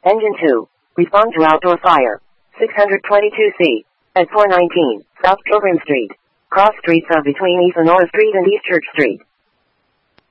Engine 2. Respond to outdoor fire. 622C. At 419 South Pilgrim Street. Cross streets of between East Lenora Street and East Church Street.